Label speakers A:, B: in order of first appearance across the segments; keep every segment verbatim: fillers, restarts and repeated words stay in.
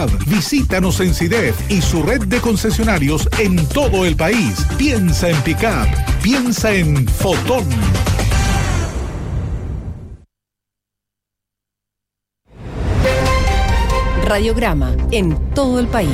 A: Visítanos en Sidef y su red de concesionarios en todo el país. Piensa en Pickup, piensa en Fotón.
B: Radiograma en todo el país.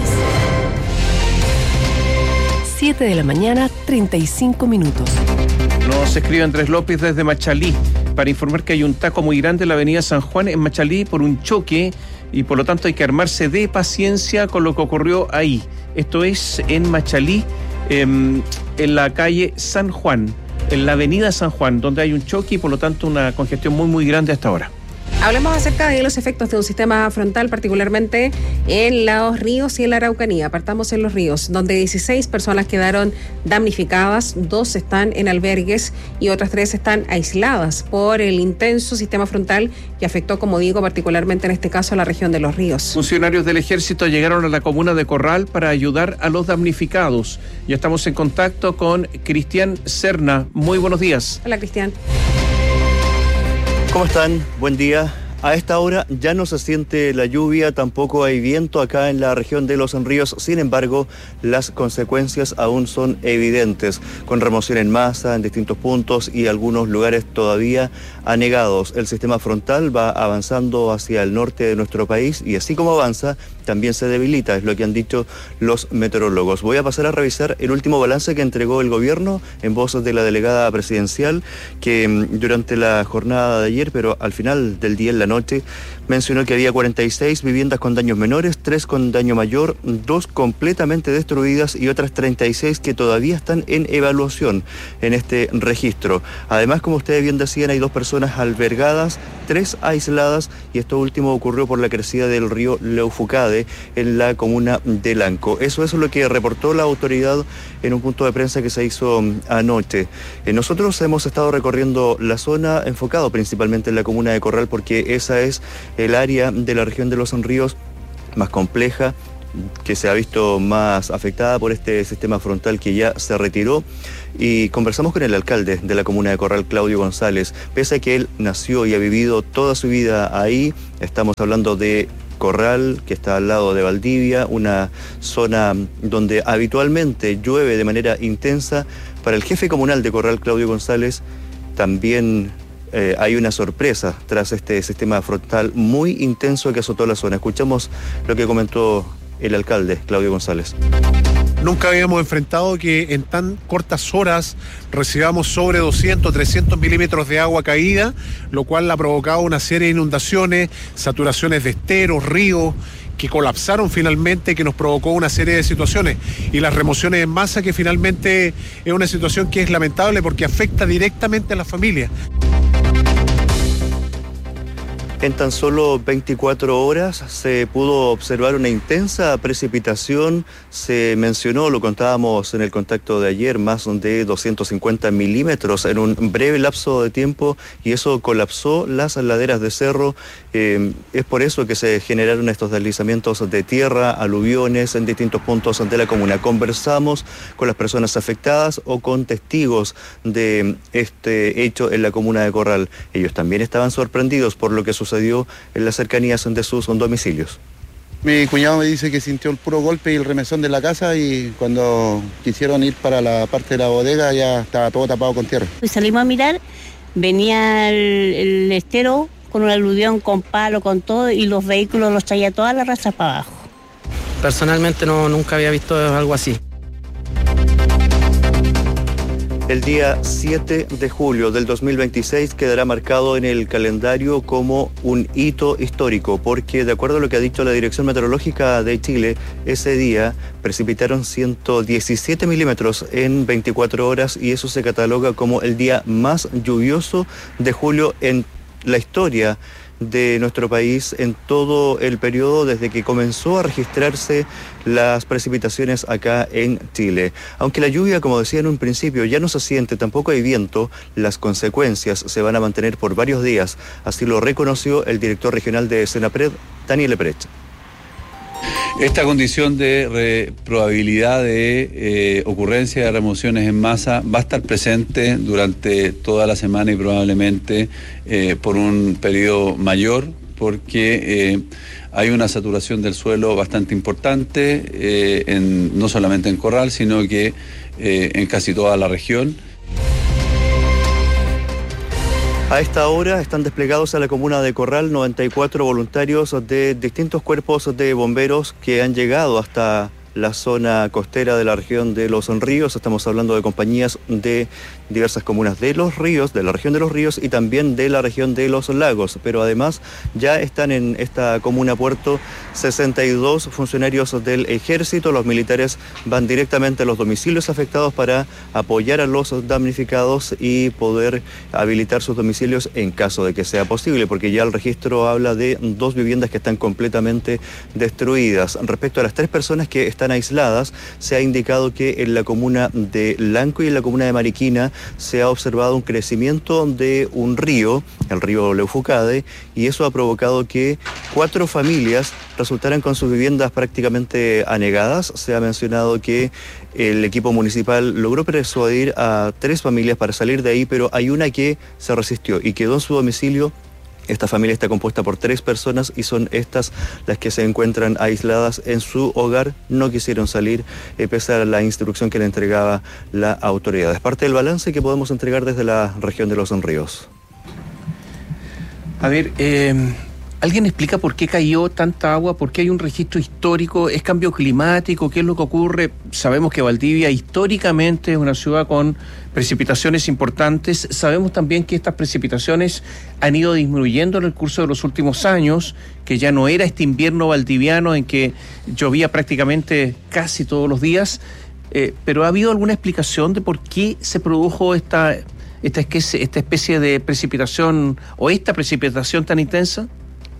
B: siete de la mañana, treinta y cinco minutos.
C: Nos escribe Andrés López desde Machalí para informar que hay un taco muy grande en la avenida San Juan en Machalí por un choque y por lo tanto hay que armarse de paciencia con lo que ocurrió ahí. Esto es en Machalí, eh, en la calle San Juan, en la avenida San Juan, donde hay un choque y por lo tanto una congestión muy muy grande hasta ahora.
D: Hablemos acerca de los efectos de un sistema frontal, particularmente en los ríos y en la Araucanía. Partamos en los ríos, donde dieciséis personas quedaron damnificadas, dos están en albergues y otras tres están aisladas por el intenso sistema frontal que afectó, como digo, particularmente en este caso a la región de los ríos.
C: Funcionarios del ejército llegaron a la comuna de Corral para ayudar a los damnificados. Ya estamos en contacto con Cristian Serna. Muy buenos días.
D: Hola, Cristian.
E: ¿Cómo están? Buen día. A esta hora ya no se siente la lluvia, tampoco hay viento acá en la región de Los Ríos. Sin embargo, las consecuencias aún son evidentes, con remoción en masa en distintos puntos y algunos lugares todavía anegados. El sistema frontal va avanzando hacia el norte de nuestro país y así como avanza, también se debilita, es lo que han dicho los meteorólogos. Voy a pasar a revisar el último balance que entregó el gobierno en voz de la delegada presidencial, que durante la jornada de ayer, pero al final del día en la noche, mencionó que había cuarenta y seis viviendas con daños menores, tres con daño mayor, dos completamente destruidas y otras treinta y seis que todavía están en evaluación en este registro. Además, como ustedes bien decían, hay dos personas albergadas, tres aisladas, y esto último ocurrió por la crecida del río Leufucade en la comuna de Lanco. Eso es lo que reportó la autoridad en un punto de prensa que se hizo anoche. Eh, nosotros hemos estado recorriendo la zona, enfocado principalmente en la comuna de Corral, porque esa es el área de la región de Los Ríos más compleja, que se ha visto más afectada por este sistema frontal que ya se retiró, y conversamos con el alcalde de la comuna de Corral, Claudio González. Pese a que él nació y ha vivido toda su vida ahí, estamos hablando de Corral, que está al lado de Valdivia, una zona donde habitualmente llueve de manera intensa. Para el jefe comunal de Corral, Claudio González, también eh, hay una sorpresa tras este sistema frontal muy intenso que azotó la zona. Escuchamos lo que comentó el alcalde, Claudio González.
F: Nunca habíamos enfrentado que en tan cortas horas recibamos sobre doscientos, trescientos milímetros de agua caída, lo cual ha provocado una serie de inundaciones, saturaciones de esteros, ríos, que colapsaron finalmente, que nos provocó una serie de situaciones. Y las remociones en masa, que finalmente es una situación que es lamentable porque afecta directamente a las familias.
E: En tan solo veinticuatro horas se pudo observar una intensa precipitación. Se mencionó, lo contábamos en el contacto de ayer, más de doscientos cincuenta milímetros en un breve lapso de tiempo, y eso colapsó las laderas de cerro. Eh, es por eso que se generaron estos deslizamientos de tierra, aluviones en distintos puntos de la comuna. Conversamos con las personas afectadas o con testigos de este hecho en la comuna de Corral. Ellos también estaban sorprendidos por lo que sucedió sucedió en las cercanías de sus domicilios.
G: Mi cuñado me dice que sintió el puro golpe y el remesón de la casa, y cuando quisieron ir para la parte de la bodega ya estaba todo tapado con tierra.
H: Salimos a mirar, venía el, el estero con un aluvión, con palo, con todo, y los vehículos los traía toda la raza para abajo.
I: Personalmente no, nunca había visto algo así.
E: El día siete de julio del dos mil veintiséis quedará marcado en el calendario como un hito histórico, porque de acuerdo a lo que ha dicho la Dirección Meteorológica de Chile, ese día precipitaron ciento diecisiete milímetros en veinticuatro horas, y eso se cataloga como el día más lluvioso de julio en la historia de nuestro país, en todo el periodo desde que comenzó a registrarse las precipitaciones acá en Chile. Aunque la lluvia, como decía en un principio, ya no se siente, tampoco hay viento, las consecuencias se van a mantener por varios días. Así lo reconoció el director regional de Senapred, Daniel Eprecht.
J: Esta condición de re, probabilidad de eh, ocurrencia de remociones en masa va a estar presente durante toda la semana y probablemente eh, por un periodo mayor porque eh, hay una saturación del suelo bastante importante, eh, en, no solamente en Corral, sino que eh, en casi toda la región.
E: A esta hora están desplegados a la comuna de Corral noventa y cuatro voluntarios de distintos cuerpos de bomberos que han llegado hasta la zona costera de la región de Los Ríos. Estamos hablando de compañías de diversas comunas de Los Ríos, de la región de Los Ríos y también de la región de Los Lagos, pero además ya están en esta comuna puerto sesenta y dos funcionarios del ejército. Los militares van directamente a los domicilios afectados para apoyar a los damnificados y poder habilitar sus domicilios en caso de que sea posible, porque ya el registro habla de dos viviendas que están completamente destruidas. Respecto a las tres personas que están aisladas, se ha indicado que en la comuna de Lanco y en la comuna de Mariquina se ha observado un crecimiento de un río, el río Leufucade, y eso ha provocado que cuatro familias resultaran con sus viviendas prácticamente anegadas. Se ha mencionado que el equipo municipal logró persuadir a tres familias para salir de ahí, pero hay una que se resistió y quedó en su domicilio. Esta familia está compuesta por tres personas y son estas las que se encuentran aisladas en su hogar. No quisieron salir eh, pese a la instrucción que le entregaba la autoridad. Es parte del balance que podemos entregar desde la región de Los Ríos.
C: A ver, eh, ¿alguien explica por qué cayó tanta agua? ¿Por qué hay un registro histórico? ¿Es cambio climático? ¿Qué es lo que ocurre? Sabemos que Valdivia históricamente es una ciudad con precipitaciones importantes. Sabemos también que estas precipitaciones han ido disminuyendo en el curso de los últimos años, que ya no era este invierno valdiviano en que llovía prácticamente casi todos los días. Eh, pero ¿ha habido alguna explicación de por qué se produjo esta, esta, especie, esta especie de precipitación o esta precipitación tan intensa?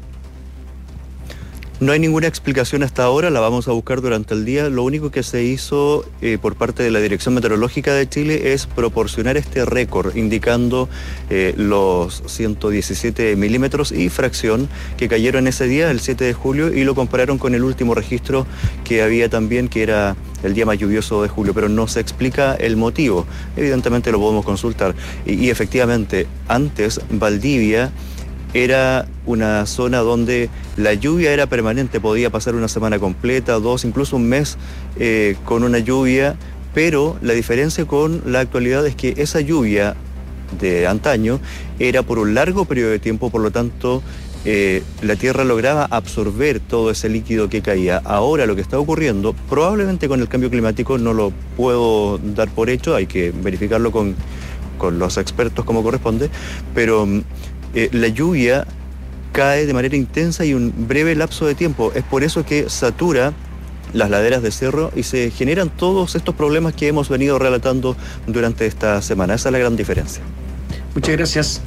E: No hay ninguna explicación hasta ahora, la vamos a buscar durante el día. Lo único que se hizo eh, por parte de la Dirección Meteorológica de Chile es proporcionar este récord, indicando eh, los ciento diecisiete milímetros y fracción que cayeron ese día, el siete de julio, y lo compararon con el último registro que había también, que era el día más lluvioso de julio, pero no se explica el motivo. Evidentemente lo podemos consultar. Y, y efectivamente, antes Valdivia era una zona donde la lluvia era permanente, podía pasar una semana completa, dos, incluso un mes eh, con una lluvia, pero la diferencia con la actualidad es que esa lluvia de antaño era por un largo periodo de tiempo, por lo tanto eh, la tierra lograba absorber todo ese líquido que caía. Ahora lo que está ocurriendo, probablemente con el cambio climático, no lo puedo dar por hecho, hay que verificarlo con, con los expertos como corresponde, pero Eh, la lluvia cae de manera intensa y un breve lapso de tiempo. Es por eso que satura las laderas de cerro y se generan todos estos problemas que hemos venido relatando durante esta semana. Esa es la gran diferencia.
C: Muchas gracias.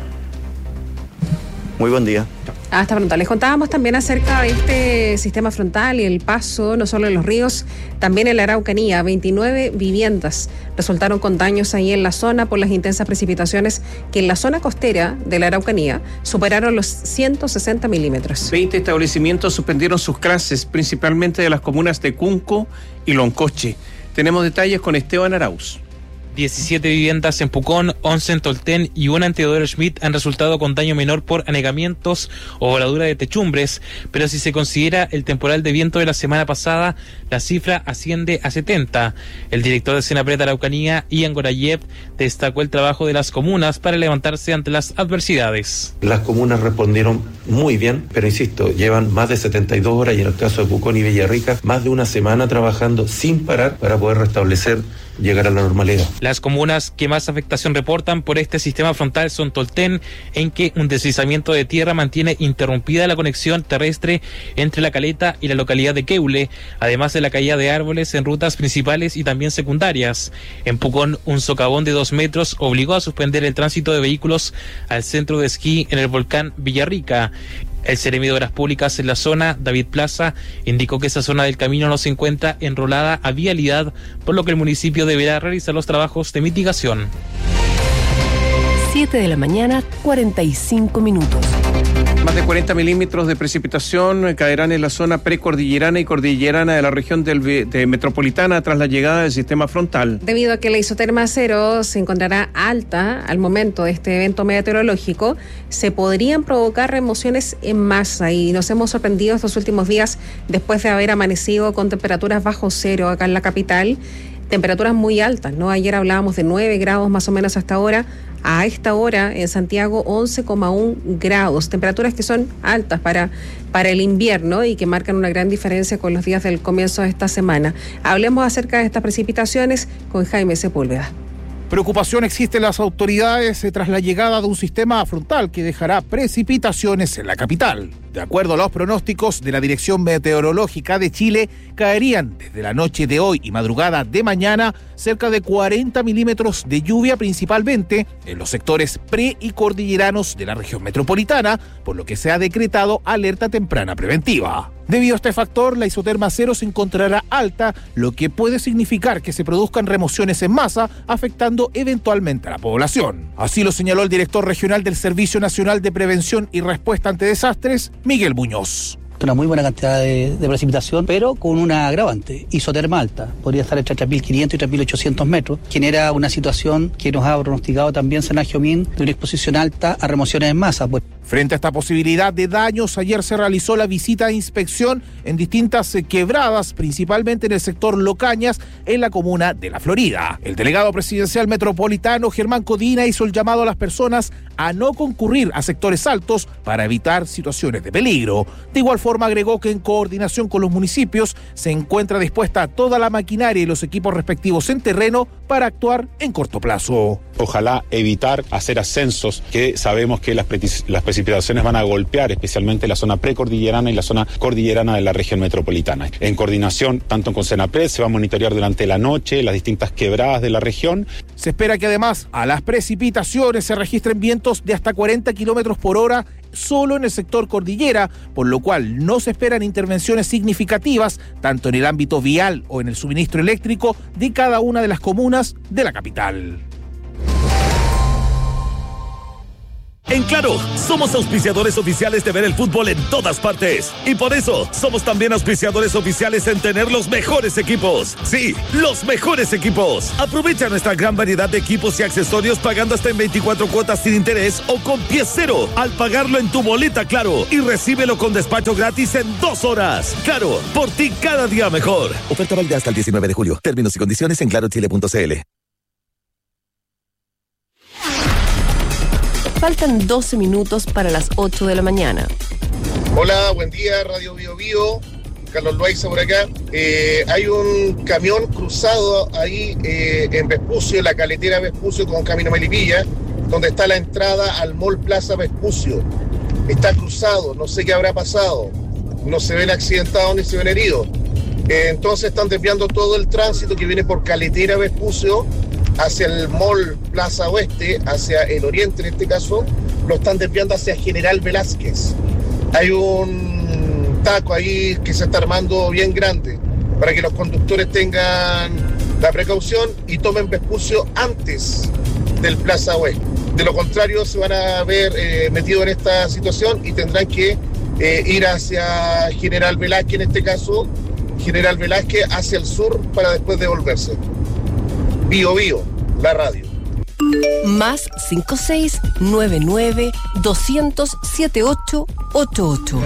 E: Muy buen día.
D: Hasta pronto. Les contábamos también acerca de este sistema frontal y el paso, no solo en Los Ríos, también en la Araucanía. veintinueve viviendas resultaron con daños ahí en la zona por las intensas precipitaciones que en la zona costera de la Araucanía superaron los ciento sesenta milímetros.
C: veinte establecimientos suspendieron sus clases, principalmente de las comunas de Cunco y Loncoche. Tenemos detalles con Esteban Arauz.
K: diecisiete viviendas en Pucón, once en Tolten y una en Teodoro Schmidt han resultado con daño menor por anegamientos o voladura de techumbres, pero si se considera el temporal de viento de la semana pasada, la cifra asciende a setenta. El director de Senapred Araucanía, Ian Gorayev, destacó el trabajo de las comunas para levantarse ante las adversidades.
L: Las comunas respondieron muy bien, pero insisto, llevan más de setenta y dos horas y en el caso de Pucón y Villarrica, más de una semana trabajando sin parar para poder restablecer, llegar a la normalidad.
K: Las comunas que más afectación reportan por este sistema frontal son Tolten, en que un deslizamiento de tierra mantiene interrumpida la conexión terrestre entre La Caleta y la localidad de Queule, además de la caída de árboles en rutas principales y también secundarias. En Pucón, un socavón de dos metros obligó a suspender el tránsito de vehículos al centro de esquí en el volcán Villarrica. El Seremi de Obras Públicas en la zona, David Plaza, indicó que esa zona del camino no se encuentra enrolada a vialidad, por lo que el municipio deberá realizar los trabajos de mitigación.
B: siete de la mañana, cuarenta y cinco minutos.
C: Más de cuarenta milímetros de precipitación caerán en la zona precordillerana y cordillerana de la región del, de metropolitana tras la llegada del sistema frontal.
D: Debido a que la isoterma cero se encontrará alta al momento de este evento meteorológico, se podrían provocar remociones en masa y nos hemos sorprendido estos últimos días después de haber amanecido con temperaturas bajo cero acá en la capital. Temperaturas muy altas, ¿no? Ayer hablábamos de nueve grados más o menos hasta ahora. A esta hora en Santiago once coma uno grados, temperaturas que son altas para, para el invierno y que marcan una gran diferencia con los días del comienzo de esta semana. Hablemos acerca de estas precipitaciones con Jaime Sepúlveda.
M: Preocupación existe en las autoridades tras la llegada de un sistema frontal que dejará precipitaciones en la capital. De acuerdo a los pronósticos de la Dirección Meteorológica de Chile, caerían desde la noche de hoy y madrugada de mañana cerca de cuarenta milímetros de lluvia, principalmente en los sectores pre- y cordilleranos de la región metropolitana, por lo que se ha decretado alerta temprana preventiva. Debido a este factor, la isoterma cero se encontrará alta, lo que puede significar que se produzcan remociones en masa, afectando eventualmente a la población. Así lo señaló el director regional del Servicio Nacional de Prevención y Respuesta ante Desastres, Miguel Muñoz.
N: Una muy buena cantidad de, de precipitación, pero con una agravante, isoterma alta. Podría estar entre tres mil quinientos y tres mil ochocientos metros. Genera una situación que nos ha pronosticado también Sergio Min de una exposición alta a remociones en masa. Pues.
M: Frente a esta posibilidad de daños, ayer se realizó la visita de inspección en distintas quebradas, principalmente en el sector Locañas, en la comuna de La Florida. El delegado presidencial metropolitano, Germán Codina, hizo el llamado a las personas a no concurrir a sectores altos para evitar situaciones de peligro. De igual forma, agregó que en coordinación con los municipios se encuentra dispuesta toda la maquinaria y los equipos respectivos en terreno para actuar en corto plazo.
O: Ojalá evitar hacer ascensos que sabemos que las, las precipitaciones van a golpear, especialmente la zona precordillerana y la zona cordillerana de la región metropolitana. En coordinación tanto con Senapred se va a monitorear durante la noche las distintas quebradas de la región.
M: Se espera que además a las precipitaciones se registren vientos de hasta cuarenta kilómetros por hora solo en el sector cordillera, por lo cual no se esperan intervenciones significativas tanto en el ámbito vial o en el suministro eléctrico de cada una de las comunas de la capital.
P: En Claro, somos auspiciadores oficiales de ver el fútbol en todas partes. Y por eso, somos también auspiciadores oficiales en tener los mejores equipos. Sí, los mejores equipos. Aprovecha nuestra gran variedad de equipos y accesorios pagando hasta en veinticuatro cuotas sin interés o con pie cero al pagarlo en tu boleta Claro. Y recíbelo con despacho gratis en dos horas. Claro, por ti cada día mejor.
Q: Oferta válida hasta el diecinueve de julio. Términos y condiciones en claro chile punto c l.
B: Faltan doce minutos para las ocho de la mañana.
R: Hola, buen día, Radio Bio Bio. Carlos Loaiza por acá. Eh, hay un camión cruzado ahí eh, en Vespucio, la caletera Vespucio con Camino Melipilla, donde está la entrada al Mall Plaza Vespucio. Está cruzado, no sé qué habrá pasado. No se ven accidentados ni se ven heridos. Eh, entonces están desviando todo el tránsito que viene por caletera Vespucio hacia el Mall Plaza Oeste, hacia el oriente en este caso, lo están desviando hacia General Velázquez. Hay un taco ahí que se está armando bien grande para que los conductores tengan la precaución y tomen Vespucio antes del Plaza Oeste. De lo contrario se van a ver eh, metidos en esta situación y tendrán que eh, ir hacia General Velázquez, en este caso General Velázquez hacia el sur para después devolverse. Bio Bio, la radio.
B: Más cinco seis nueve nueve dos cero cero siete ocho ocho ocho.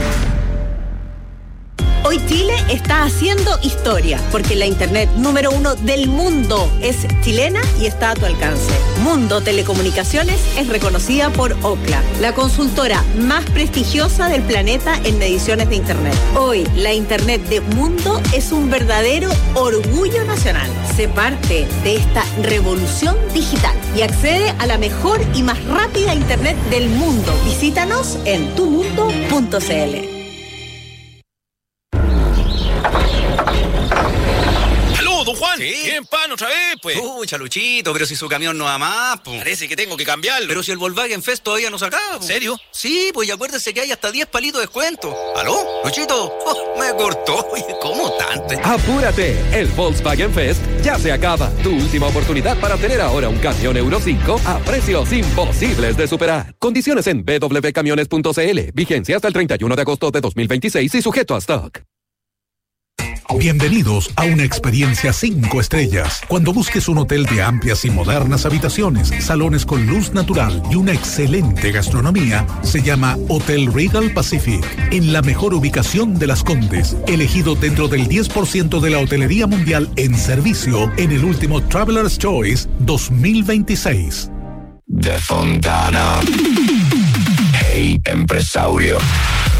S: Hoy Chile está haciendo historia, porque la internet número uno del mundo es chilena y está a tu alcance. Mundo Telecomunicaciones es reconocida por Ookla, la consultora más prestigiosa del planeta en mediciones de internet. Hoy, la internet de Mundo es un verdadero orgullo nacional. Sé parte de esta revolución digital y accede a la mejor y más rápida internet del mundo. Visítanos en tu mundo punto c l.
P: Don Juan,
T: pan?
U: Sí.
T: ¿Quieren pan otra vez, pues?
U: Pucha, Luchito, pero si su camión no va más, pues.
T: Parece que tengo que cambiarlo.
U: Pero si el Volkswagen Fest todavía no se acaba,
T: ¿En serio?
U: Sí, pues y acuérdese que hay hasta diez palitos de descuento. ¿Aló? Luchito, oh, me cortó. ¿Cómo tanto?
V: ¡Apúrate! El Volkswagen Fest ya se acaba. Tu última oportunidad para tener ahora un camión Euro cinco a precios imposibles de superar. Condiciones en b w camiones punto c l. Vigencia hasta el treinta y uno de agosto de dos mil veintiséis y sujeto a stock.
A: Bienvenidos a una experiencia cinco estrellas. Cuando busques un hotel de amplias y modernas habitaciones, salones con luz natural y una excelente gastronomía, se llama Hotel Regal Pacific, en la mejor ubicación de Las Condes, elegido dentro del diez por ciento de la hotelería mundial en servicio en el último Traveler's Choice dos mil veintiséis.
W: De Fontana. Hey, empresario.